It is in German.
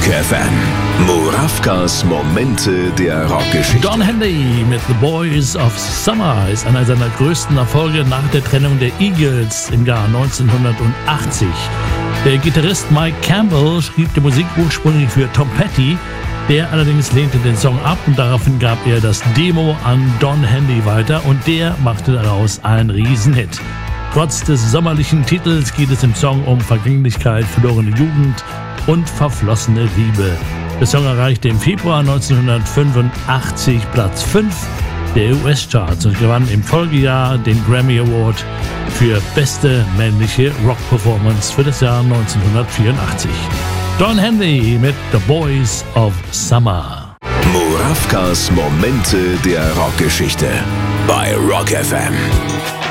Rock FM. Murawkas Momente der Rockgeschichte. Don Henley mit The Boys of Summer ist einer seiner größten Erfolge nach der Trennung der Eagles im Jahr 1980. Der Gitarrist Mike Campbell schrieb die Musik ursprünglich für Tom Petty, der allerdings lehnte den Song ab und daraufhin gab er das Demo an Don Henley weiter und der machte daraus einen Riesenhit. Trotz des sommerlichen Titels geht es im Song um Vergänglichkeit, verlorene Jugend und verflossene Liebe. Der Song erreichte im Februar 1985 Platz 5 der US-Charts und gewann im Folgejahr den Grammy Award für beste männliche Rock-Performance für das Jahr 1984. Don Henley mit The Boys of Summer. Murawkas Momente der Rockgeschichte bei Rock FM.